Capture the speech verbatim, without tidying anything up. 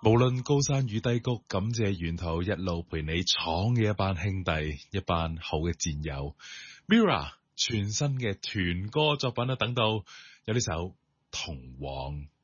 無論高山與低谷，感謝沿途一路陪你闖嘅一班兄弟，一班好嘅戰友。Mirror 全新嘅團歌作品啊，等到有呢首《同往》。